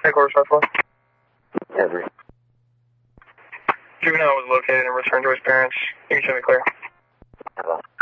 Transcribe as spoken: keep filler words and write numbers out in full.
Headquarters five four. Every. Juvenile was located and returned to his parents. You can show me clear. Hello.